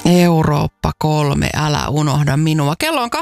Eurooppa 3, älä unohda minua. Kello on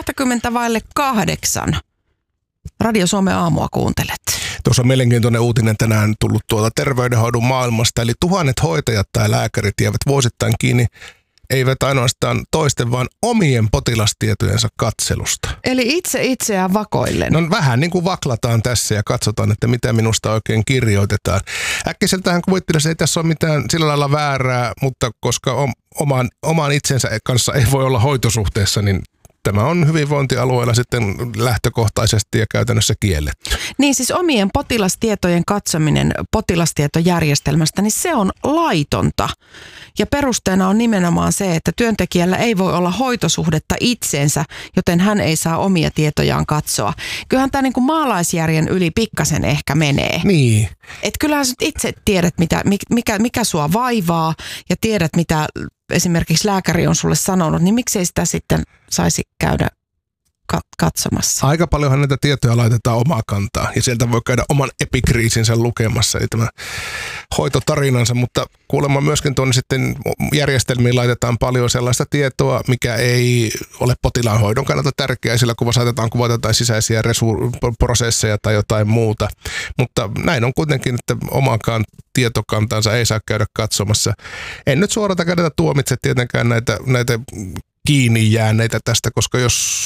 7:20. Radio Suomen aamua kuuntelet. Tuossa on mielenkiintoinen uutinen tänään tullut tuolta terveydenhoidon maailmasta. Eli tuhannet hoitajat tai lääkärit jäävät vuosittain kiinni eivät ainoastaan toisten, vaan omien potilastietojensa katselusta. Eli itse itseään vakoillen. No vähän niin kuin vaklataan tässä ja katsotaan, että mitä minusta oikein kirjoitetaan. Äkkiseltähän kuvittelisi, että ei tässä ole mitään sillä lailla väärää, mutta koska oman itsensä kanssa ei voi olla hoitosuhteessa, niin tämä on hyvinvointialueella sitten lähtökohtaisesti ja käytännössä kielletty. Niin siis omien potilastietojen katsominen potilastietojärjestelmästä, niin se on laitonta. Ja perusteena on nimenomaan se, että työntekijällä ei voi olla hoitosuhdetta itseensä, joten hän ei saa omia tietojaan katsoa. Kyllähän tämä niin kuin maalaisjärjen yli pikkasen ehkä menee. Niin. Että kyllähän itse tiedät, mikä sua vaivaa ja tiedät, mitä esimerkiksi lääkäri on sulle sanonut, niin miksei sitä sitten saisi käydä katsomassa? Aika paljonhan näitä tietoja laitetaan omaa kantaa ja sieltä voi käydä oman epikriisinsä lukemassa, eli tämä hoitotarinansa, mutta kuulemma myöskin tuonne sitten järjestelmiin laitetaan paljon sellaista tietoa, mikä ei ole potilaan hoidon kannalta tärkeää, sillä kun saatetaan kuvata jotain sisäisiä prosesseja tai jotain muuta, mutta näin on kuitenkin, että omakaan tietokantansa ei saa käydä katsomassa. En nyt suorata kädetä tuomitse tietenkään näitä kiinni jääneitä tästä, koska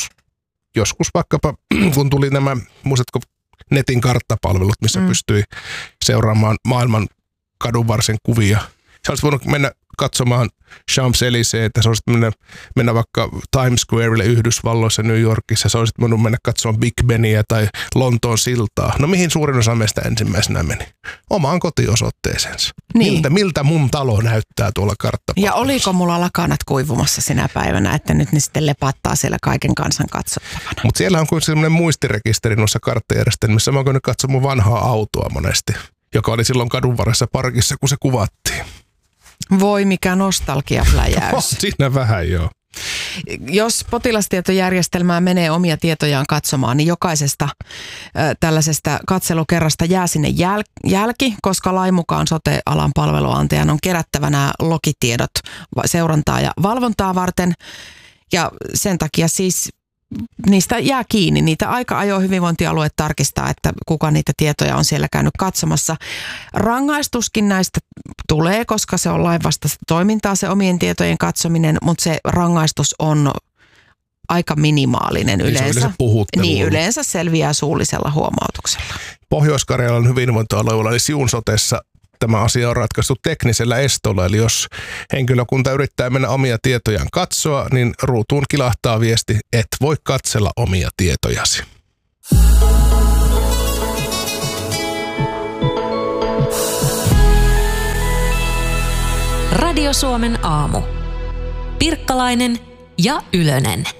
joskus vaikkapa, kun tuli nämä, muistatko, netin karttapalvelut, missä pystyi seuraamaan maailman kadunvarsen kuvia. Sä olisit voinut mennä katsomaan Champs-Élysées, että sä olisit mennä vaikka Times Squarelle Yhdysvalloissa, New Yorkissa, sä olisit voinut mennä katsomaan Big Benia tai Lontoon siltaa. No mihin suurin osa meistä ensimmäisenä meni? Omaan kotiosoitteeseensa. Niin. Miltä mun talo näyttää tuolla karttapalvelussa? Ja oliko mulla lakanat kuivumassa sinä päivänä, että nyt ne sitten lepattaa siellä kaiken kansan katsottavana? Mutta siellä on kuin sellainen muistirekisteri noissa karttajärjestelmissä. Mä oon käynyt katsomaan mun vanhaa autoa monesti, joka oli silloin kadun varressa parkissa, kun se kuvattiin. Voi mikä nostalgiapläjäys. Siinä vähän joo. Jos potilastietojärjestelmään menee omia tietojaan katsomaan, niin jokaisesta tällaisesta katselukerrasta jää sinne jälki, koska lain mukaan sote-alan palveluantajan on kerättävä nämä logitiedot seurantaa ja valvontaa varten. Ja sen takia siis niistä jää kiinni. Niitä aika ajoin hyvinvointialueet tarkistaa, että kuka niitä tietoja on siellä käynyt katsomassa. Rangaistuskin näistä tulee, koska se on lainvastaista toimintaa, se omien tietojen katsominen, mutta se rangaistus on aika minimaalinen yleensä. Niin, yleensä selviää suullisella huomautuksella. Pohjois-Karjalan hyvinvointialueella eli Siun sotessa tämä asia on ratkaistu teknisellä estolla, eli jos henkilökunta yrittää mennä omia tietojaan katsoa, niin ruutuun kilahtaa viesti, et voi katsella omia tietojasi. Radio Suomen aamu. Pirkkalainen ja Ylönen.